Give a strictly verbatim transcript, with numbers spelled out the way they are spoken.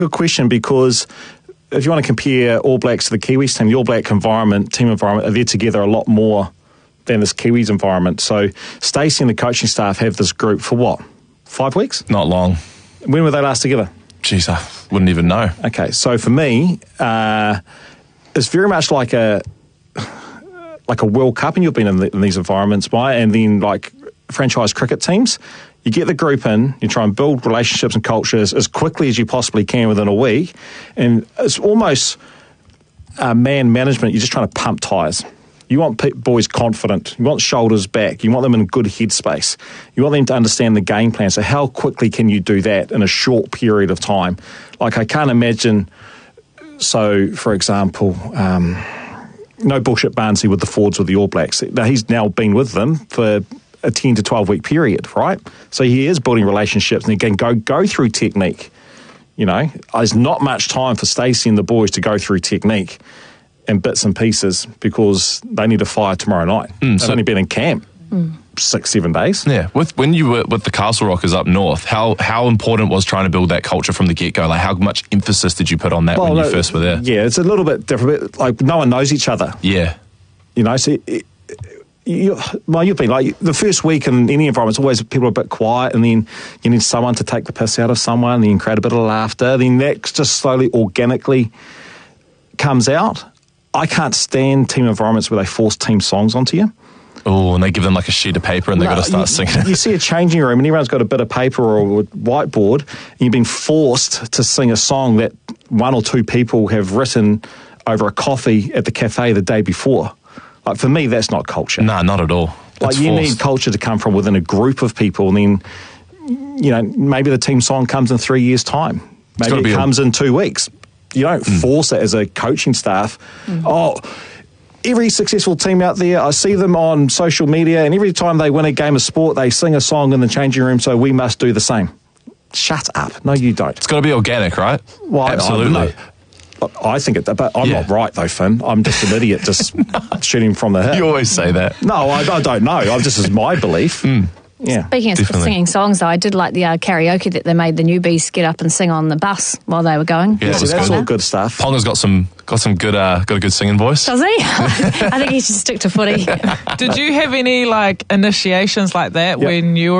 Good question, because if you want to compare All Blacks to the Kiwis team, the All Black environment, team environment, are there together a lot more than this Kiwis environment. So Stacey and the coaching staff have this group for what? Five weeks? Not long. When were they last together? Jeez, I wouldn't even know. Okay, so for me, uh, it's very much like a like a World Cup, and you've been in, the, in these environments, Maya, and then like franchise cricket teams. You get the group in, you try and build relationships and cultures as quickly as you possibly can within a week, and it's almost uh, man management. You're just trying to pump tyres. You want pe- boys confident. You want shoulders back. You want them in good headspace. You want them to understand the game plan. So how quickly can you do that in a short period of time? Like, I can't imagine, so, for example, um, no bullshit Barnsley with the Fords with the All Blacks. Now, he's now been with them for a ten to twelve week period, right? So he is building relationships, and he can go, go through technique. You know, there's not much time for Stacey and the boys to go through technique and bits and pieces, because they need to fire tomorrow night. Mm, They've so, only been in camp mm. six, seven days. Yeah. With when you were with the Castle Rockers up north, how how important was trying to build that culture from the get-go? Like, how much emphasis did you put on that well, when no, you first were there? Yeah, it's a little bit different. Like, no one knows each other. Yeah. You know, so it, you, well, you've been like, the first week in any environment, it's always people are a bit quiet, and then you need someone to take the piss out of someone, and then create a bit of laughter. Then that just slowly, organically comes out. I can't stand team environments where they force team songs onto you. Oh, and they give them like a sheet of paper and they've no, got to start you, singing. You see a changing room and everyone's got a bit of paper or a whiteboard, and you've been forced to sing a song that one or two people have written over a coffee at the cafe the day before. Like, for me, that's not culture. No, not at all. Like, you forced. Need culture to come from within a group of people, and then, you know, maybe the team song comes in three years' time. Maybe it comes a- in two weeks. You don't mm. force it as a coaching staff. Mm. Oh, every successful team out there, I see them on social media, and every time they win a game of sport, they sing a song in the changing room, so we must do the same. Shut up. No, you don't. It's got to be organic, right? Well, absolutely. I, I think it, but I'm yeah. not right, though, Finn. I'm just an idiot just shooting from the hip. You always say that. No, I, I don't know. I, this is my belief. Mm. Yeah, Speaking of definitely. singing songs, though, I did like the uh, karaoke that they made the newbies get up and sing on the bus while they were going. Yeah, so that's good. all good stuff. Ponga's got some got some good uh, got a good singing voice. Does he? I think he should stick to footy. Did you have any like initiations like that yep. when you were